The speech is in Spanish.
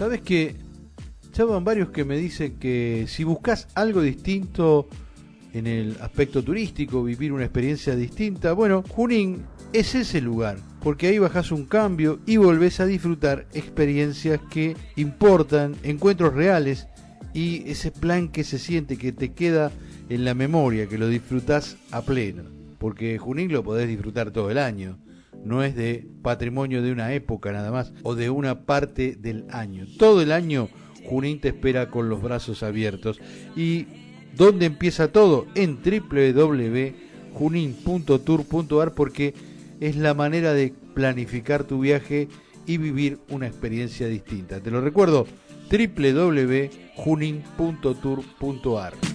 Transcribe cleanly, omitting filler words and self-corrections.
Sabes que ya van varios que me dicen que si buscas algo distinto en el aspecto turístico, vivir una experiencia distinta, bueno, Junín es ese lugar, porque ahí bajás un cambio y volvés a disfrutar experiencias que importan, encuentros reales y ese plan que se siente, que te queda en la memoria, que lo disfrutás a pleno, porque Junín lo podés disfrutar todo el año, no es de patrimonio de una época nada más o de una parte del año, todo el año Junín te espera con los brazos abiertos. ¿Y dónde empieza todo? En www.junin.tour.ar, porque es la manera de planificar tu viaje y vivir una experiencia distinta. Te lo recuerdo, www.junin.tour.ar.